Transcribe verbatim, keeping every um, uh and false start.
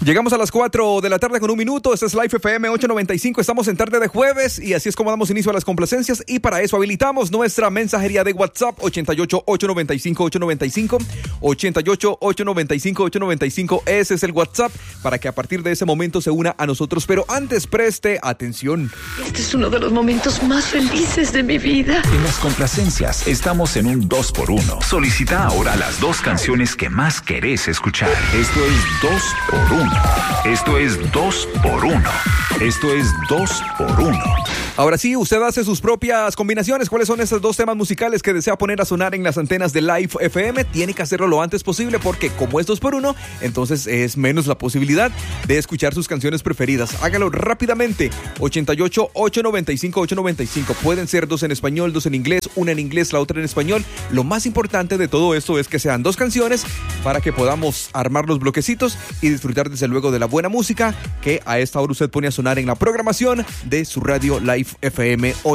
Llegamos a las cuatro de la tarde con un minuto. Este es Live F M ochocientos noventa y cinco. Estamos en tarde de jueves y así es como damos inicio a las complacencias. Y para eso habilitamos nuestra mensajería de WhatsApp ochenta y ocho, ochocientos noventa y cinco, ochocientos noventa y cinco. ochenta y ocho, ochocientos noventa y cinco, ochocientos noventa y cinco. Ese es el WhatsApp para que a partir de ese momento se una a nosotros. Pero antes preste atención. Este es uno de los momentos más felices de mi vida. En las complacencias estamos en un dos por uno. Solicita ahora las dos canciones que más querés escuchar. Esto es dos por uno. Esto es dos por uno. Esto es dos por uno. Ahora sí, usted hace sus propias combinaciones. ¿Cuáles son esos dos temas musicales que desea poner a sonar en las antenas de Live F M? Tiene que hacerlo lo antes posible porque como es dos por uno, entonces es menos la posibilidad de escuchar sus canciones preferidas. Hágalo rápidamente. ochenta y ocho, ochocientos noventa y cinco, ochocientos noventa y cinco. Pueden ser dos en español, dos en inglés, una en inglés, la otra en español. Lo más importante de todo esto es que sean dos canciones para que podamos armar los bloquecitos y disfrutar desde luego de la buena música que a esta hora usted pone a sonar en la programación de su radio Live F M